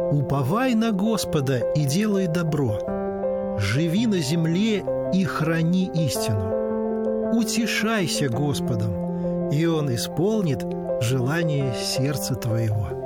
Уповай на Господа и делай добро. Живи на земле и храни истину. Утешайся Господом, и Он исполнит желание сердца твоего.